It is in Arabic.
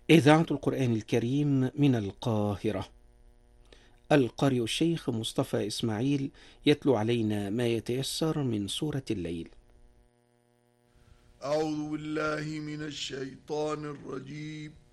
إذاعة القرآن الكريم من القاهرة. القارئ الشيخ مصطفى إسماعيل يتلو علينا ما يتيسر من سورة الليل. أعوذ بالله من الشيطان الرجيم.